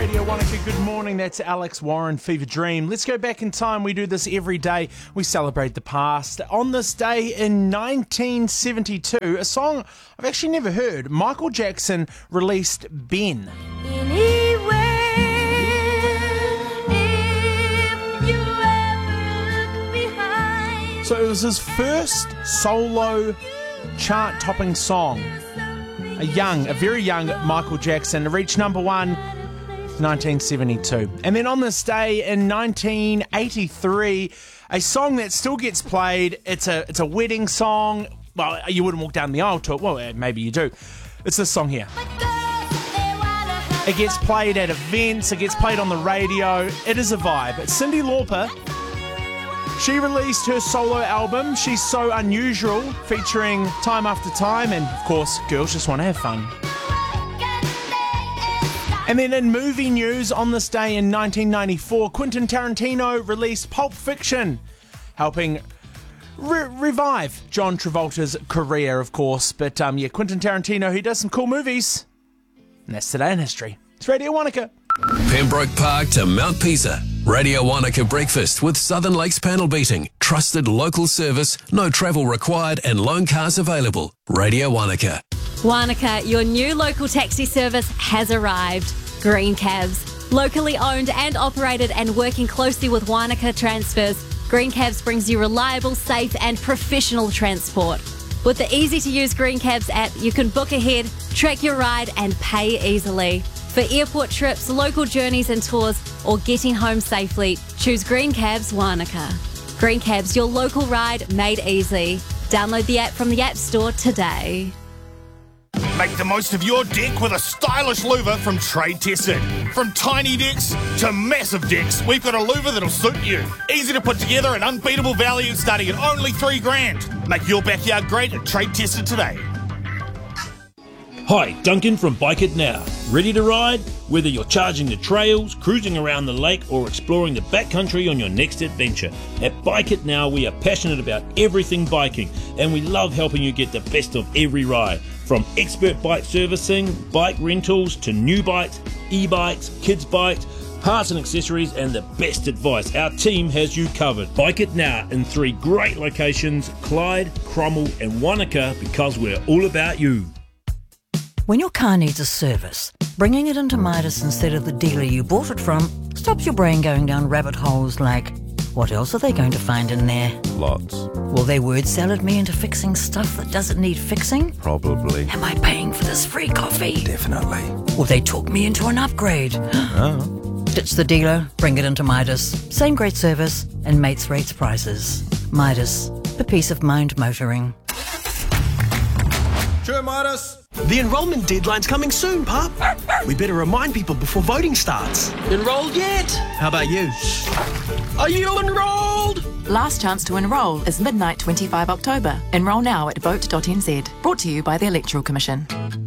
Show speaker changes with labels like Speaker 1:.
Speaker 1: Radio Wanaka, good morning. That's Alex Warren, Fever Dream. Let's go back in time. We do this every day. We celebrate the past. On this day in 1972, a song I've actually never heard, Michael Jackson released Ben. So it was his first solo chart-topping song. A very young Michael Jackson reached number one 1972. And then on this day in 1983, a song that still gets played, it's a wedding song. Well, you wouldn't walk down the aisle to it. Well, maybe you do. It's this song here. It gets played at events, it gets played on the radio. It is a vibe. It's Cyndi Lauper. She released her solo album, She's So Unusual, featuring Time After Time, and of course, Girls Just Want to Have Fun. And then in movie news, on this day in 1994, Quentin Tarantino released Pulp Fiction, helping revive John Travolta's career, of course. But Quentin Tarantino, he does some cool movies. And that's Today in History. It's Radio Wanaka.
Speaker 2: Pembroke Park to Mount Pisa. Radio Wanaka Breakfast with Southern Lakes Panel Beating. Trusted local service, no travel required and loan cars available. Radio Wanaka.
Speaker 3: Wanaka, your new local taxi service has arrived. Green Cabs. Locally owned and operated and working closely with Wanaka Transfers, Green Cabs brings you reliable, safe and professional transport. With the easy-to-use Green Cabs app, you can book ahead, track your ride and pay easily. For airport trips, local journeys and tours, or getting home safely, choose Green Cabs Wanaka. Green Cabs, your local ride made easy. Download the app from the App Store today.
Speaker 4: Make the most of your deck with a stylish louver from Trade Tested. From tiny decks to massive decks, we've got a louver that'll suit you. Easy to put together and unbeatable value starting at only $3,000. Make your backyard great at Trade Tested today.
Speaker 5: Hi, Duncan from Bike It Now. Ready to ride? Whether you're charging the trails, cruising around the lake or exploring the backcountry on your next adventure. At Bike It Now, we are passionate about everything biking and we love helping you get the best of every ride. From expert bike servicing, bike rentals to new bikes, e-bikes, kids bikes, parts and accessories and the best advice. Our team has you covered. Bike It Now in 3 great locations, Clyde, Cromwell and Wanaka, because we're all about you.
Speaker 6: When your car needs a service, bringing it into Midas instead of the dealer you bought it from stops your brain going down rabbit holes like, what else are they going to find in there?
Speaker 7: Lots.
Speaker 6: Will they word salad me into fixing stuff that doesn't need fixing?
Speaker 7: Probably.
Speaker 6: Am I paying for this free coffee?
Speaker 7: Definitely.
Speaker 6: Will they talk me into an upgrade?
Speaker 7: Oh.
Speaker 6: Ditch the dealer, bring it into Midas. Same great service and mates rates prices. Midas, for peace of mind motoring.
Speaker 7: Sure, Midas.
Speaker 8: The enrolment deadline's coming soon, Pup. We better remind people before voting starts. Enrolled yet? How about you? Are you enrolled?
Speaker 9: Last chance to enrol is midnight 25 October. Enrol now at vote.nz. Brought to you by the Electoral Commission.